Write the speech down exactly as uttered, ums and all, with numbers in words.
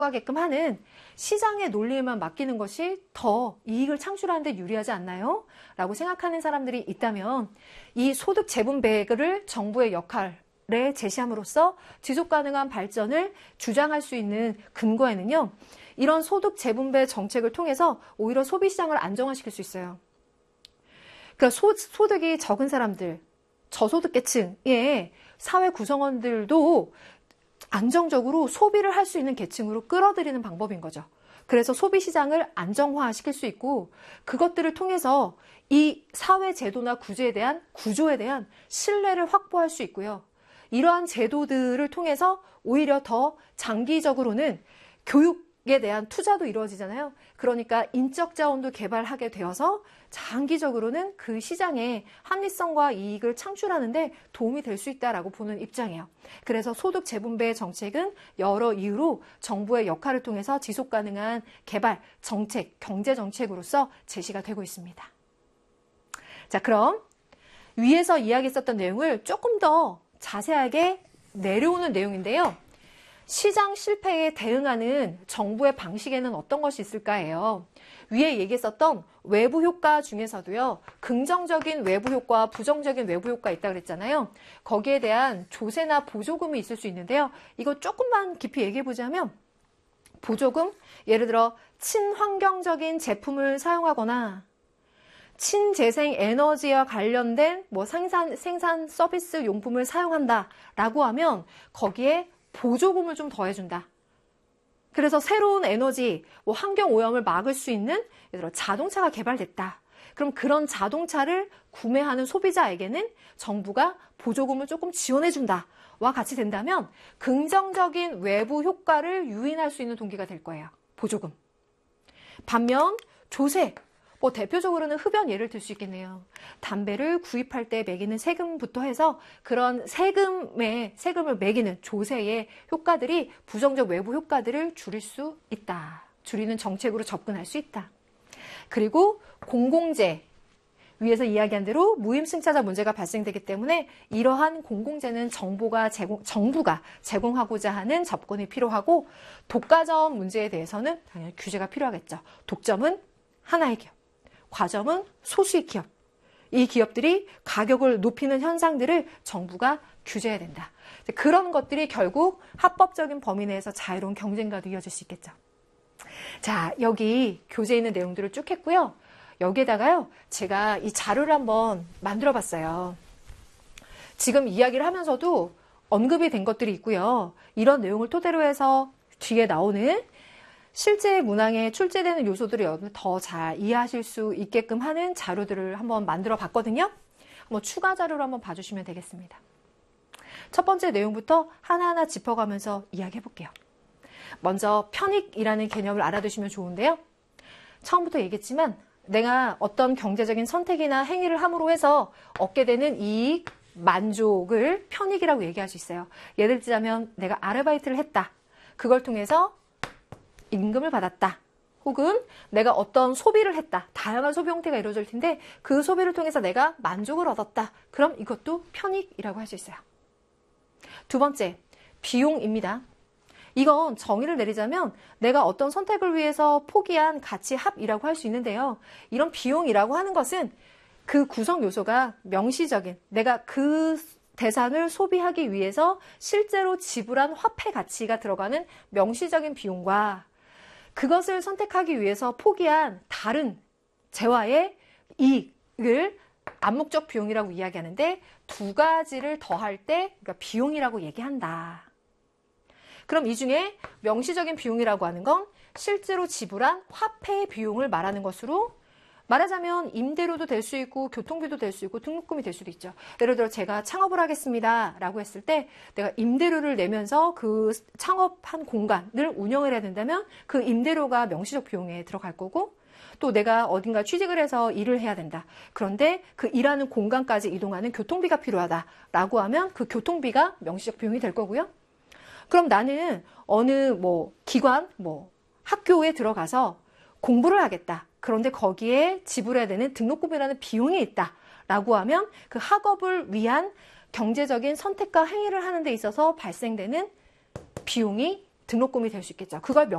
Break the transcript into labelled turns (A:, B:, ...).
A: 가게끔 하는 시장의 논리에만 맡기는 것이 더 이익을 창출하는 데 유리하지 않나요? 라고 생각하는 사람들이 있다면 이 소득 재분배를 정부의 역할에 제시함으로써 지속 가능한 발전을 주장할 수 있는 근거에는요. 이런 소득 재분배 정책을 통해서 오히려 소비 시장을 안정화시킬 수 있어요. 그러니까 소, 소득이 적은 사람들, 저소득 계층의 사회 구성원들도 안정적으로 소비를 할 수 있는 계층으로 끌어들이는 방법인 거죠. 그래서 소비 시장을 안정화시킬 수 있고 그것들을 통해서 이 사회 제도나 구조에 대한 구조에 대한 신뢰를 확보할 수 있고요. 이러한 제도들을 통해서 오히려 더 장기적으로는 교육에 대한 투자도 이루어지잖아요. 그러니까 인적 자원도 개발하게 되어서 장기적으로는 그 시장의 합리성과 이익을 창출하는 데 도움이 될 수 있다라고 보는 입장이에요. 그래서 소득 재분배 정책은 여러 이유로 정부의 역할을 통해서 지속 가능한 개발, 정책, 경제 정책으로서 제시가 되고 있습니다. 자, 그럼 위에서 이야기했었던 내용을 조금 더 자세하게 내려오는 내용인데요. 시장 실패에 대응하는 정부의 방식에는 어떤 것이 있을까예요. 위에 얘기했었던 외부 효과 중에서도요. 긍정적인 외부 효과와 부정적인 외부 효과 있다고 그랬잖아요. 거기에 대한 조세나 보조금이 있을 수 있는데요. 이거 조금만 깊이 얘기해 보자면 보조금, 예를 들어 친환경적인 제품을 사용하거나 친재생 에너지와 관련된 뭐 생산, 생산 서비스 용품을 사용한다라고 하면 거기에 보조금을 좀 더해준다. 그래서 새로운 에너지, 뭐 환경 오염을 막을 수 있는 예를 들어 자동차가 개발됐다. 그럼 그런 자동차를 구매하는 소비자에게는 정부가 보조금을 조금 지원해준다와 같이 된다면 긍정적인 외부 효과를 유인할 수 있는 동기가 될 거예요. 보조금. 반면 조세. 뭐 대표적으로는 흡연 예를 들 수 있겠네요. 담배를 구입할 때 매기는 세금부터 해서 그런 세금에 세금을 매기는 조세의 효과들이 부정적 외부 효과들을 줄일 수 있다. 줄이는 정책으로 접근할 수 있다. 그리고 공공재. 위에서 이야기한 대로 무임승차자 문제가 발생되기 때문에 이러한 공공재는 정부가 제공, 정부가 제공하고자 하는 접근이 필요하고 독과점 문제에 대해서는 당연히 규제가 필요하겠죠. 독점은 하나의 기업. 과점은 소수의 기업. 이 기업들이 가격을 높이는 현상들을 정부가 규제해야 된다. 그런 것들이 결국 합법적인 범위 내에서 자유로운 경쟁과도 이어질 수 있겠죠. 자, 여기 교재에 있는 내용들을 쭉 했고요. 여기에다가요, 제가 이 자료를 한번 만들어 봤어요. 지금 이야기를 하면서도 언급이 된 것들이 있고요. 이런 내용을 토대로 해서 뒤에 나오는 실제 문항에 출제되는 요소들을 여러분 더 잘 이해하실 수 있게끔 하는 자료들을 한번 만들어 봤거든요. 한번 추가 자료로 한번 봐주시면 되겠습니다. 첫 번째 내용부터 하나하나 짚어가면서 이야기해 볼게요. 먼저 편익이라는 개념을 알아두시면 좋은데요. 처음부터 얘기했지만 내가 어떤 경제적인 선택이나 행위를 함으로 해서 얻게 되는 이익, 만족을 편익이라고 얘기할 수 있어요. 예를 들자면 내가 아르바이트를 했다. 그걸 통해서 임금을 받았다. 혹은 내가 어떤 소비를 했다. 다양한 소비 형태가 이루어질 텐데 그 소비를 통해서 내가 만족을 얻었다. 그럼 이것도 편익이라고 할 수 있어요. 두 번째, 비용입니다. 이건 정의를 내리자면 내가 어떤 선택을 위해서 포기한 가치 합이라고 할 수 있는데요. 이런 비용이라고 하는 것은 그 구성 요소가 명시적인 내가 그 대상을 소비하기 위해서 실제로 지불한 화폐 가치가 들어가는 명시적인 비용과 그것을 선택하기 위해서 포기한 다른 재화의 이익을 암묵적 비용이라고 이야기하는데 두 가지를 더할 때 그러니까 비용이라고 얘기한다. 그럼 이 중에 명시적인 비용이라고 하는 건 실제로 지불한 화폐의 비용을 말하는 것으로 말하자면 임대료도 될 수 있고 교통비도 될 수 있고 등록금이 될 수도 있죠. 예를 들어 제가 창업을 하겠습니다 라고 했을 때 내가 임대료를 내면서 그 창업한 공간을 운영을 해야 된다면 그 임대료가 명시적 비용에 들어갈 거고 또 내가 어딘가 취직을 해서 일을 해야 된다. 그런데 그 일하는 공간까지 이동하는 교통비가 필요하다라고 하면 그 교통비가 명시적 비용이 될 거고요. 그럼 나는 어느 뭐 기관, 뭐 학교에 들어가서 공부를 하겠다. 그런데 거기에 지불해야 되는 등록금이라는 비용이 있다라고 하면 그 학업을 위한 경제적인 선택과 행위를 하는 데 있어서 발생되는 비용이 등록금이 될 수 있겠죠. 그걸 명